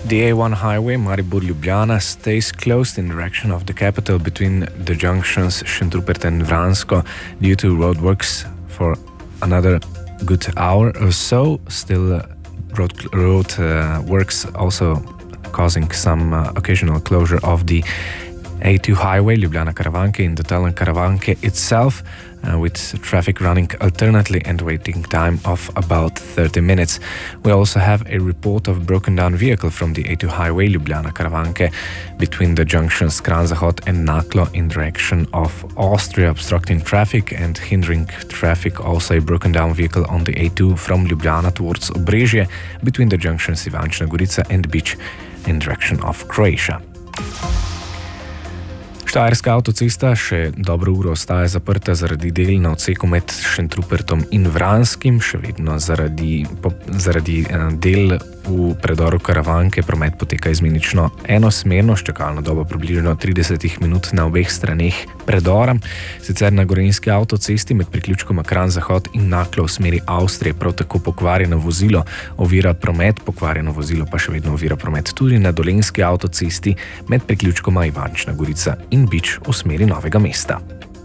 The A1 highway Maribor-Ljubljana stays closed in direction of the capital between the junctions Šentrupert and Vransko due to roadworks for another good hour or so. Still, road works also causing some occasional closure of the A2 highway Ljubljana-Karavanke in the tunnel Karavanke itself, with traffic running alternately and waiting time of about 30 minutes. We also have a report of broken down vehicle from the A2 highway Ljubljana-Karavanke between the junctions Kranj-Zahod and Naklo in direction of Austria, obstructing traffic and hindering traffic. Also a broken down vehicle on the A2 from Ljubljana towards Obrežje between the junctions Ivančna Gorica and Bič in direction of Croatia. Štajerska avtocesta še dobro uro ostaja zaprta zaradi del na odseku med Šentrupertom in Vranskim, še vedno zaradi del v predoru Karavanke promet poteka izmenično enosmerno, s čakalno dobo približno 30 minut na obeh straneh predora. Sicer na gorenjski avtocesti med priključkoma Kranj-Zahod in Naklo v smeri Avstrije prav tako pokvarjeno vozilo ovira promet, pokvarjeno vozilo pa še vedno ovira promet tudi na dolenjski avtocesti med priključkoma Ivančna Gorica in Bič v smeri Novega mesta.